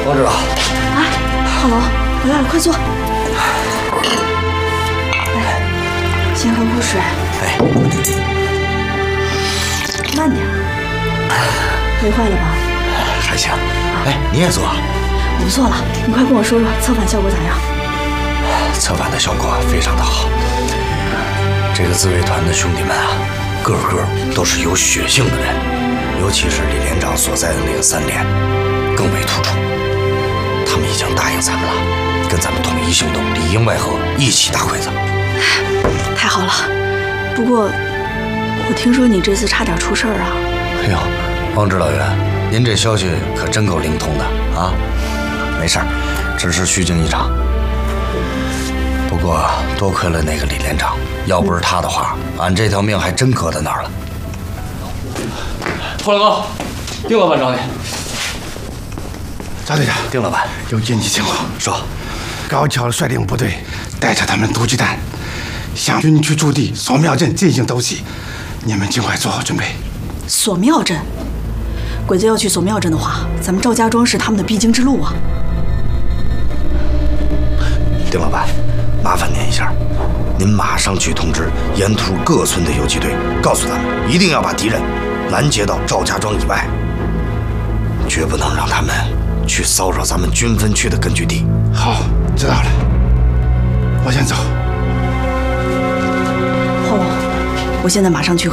我知道。 哎，浩龙，回来了，快坐。来，先喝口水。 哎， 慢点。累坏了吧？ 还行。哎，你也做？ 我不做了，你快跟我说说策反效果咋样？ 策反的效果非常的好。这个自卫团的兄弟们啊，个个都是有血性的人，尤其是李连长所在的那个3连，更为突出。他们已经答应咱们了，跟咱们统一行动，里应外合，一起打鬼子。 太好了，不过我听说你这次差点出事儿啊。 哎呦，王指导员，您这消息可真够灵通的啊！没事儿，只是虚惊一场。不过多亏了那个李连长，要不是他的话，俺这条命还真搁在那儿了。 霍老高，丁老板找你。 赵队长， 丁老板， 有紧急情况， 说， 高桥率领部队带着他们突击弹向军区驻地锁庙镇进行偷袭，你们尽快做好准备。 锁庙镇，鬼子要去锁庙镇的话，咱们赵家庄是他们的必经之路啊。 丁老板，麻烦您一下，您马上去通知沿途各村的游击队，告诉他们一定要把敌人拦截到赵家庄以外，绝不能让他们去骚扰咱们军分区的根据地。 好，知道了，我先走。 浩龙，我现在马上去和